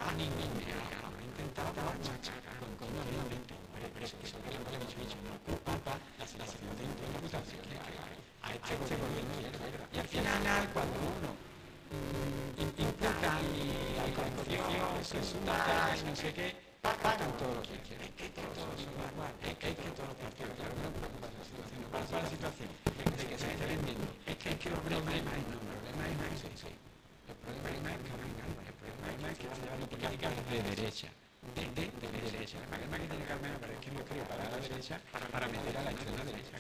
a ningunear, ha intentado machacar continuamente. Pero eso que lo que hemos dicho, no ocupa la situación de imputación que hay a este gobierno de izquierda. Y al final, cuando uno imputa y hay corrupción, se insulta y no sé qué, pagan todo lo que quieren. Es que todos son igual, es que todos los partidos, claro que nos preocupa esa situación, nos preocupa la situación de que se esté vendiendo. Es que los problemas es no, el problema es más sí. El problema es que se llevan políticas de derecha. De derecha. El problema que tiene Carmen, pero es que hemos querido para la derecha para meter a la extrema derecha.